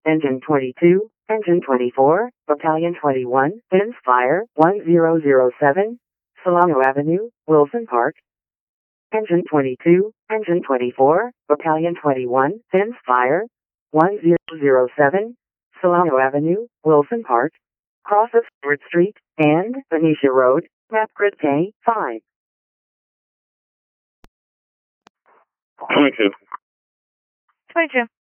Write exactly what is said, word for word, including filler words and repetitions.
Engine twenty-two, Engine twenty-four, Battalion twenty-one, Pins Fire, one zero zero seven, Solano Avenue, Wilson Park. Engine twenty-two, Engine twenty-four, Battalion twenty-one, Pins Fire, one zero zero seven, Solano Avenue, Wilson Park. Cross of Stewart Street and Benicia Road, map grid K five. twenty-two. twenty-two.